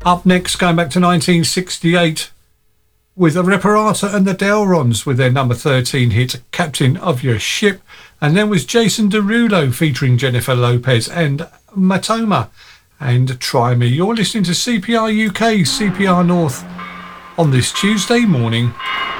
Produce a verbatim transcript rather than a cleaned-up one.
Up next, going back to nineteen sixty-eight, with the Reparata and the Delrons with their number thirteen hit, Captain of Your Ship. And then was Jason Derulo featuring Jennifer Lopez and Matoma and Try Me. You're listening to C P R U K, C P R North on this Tuesday morning.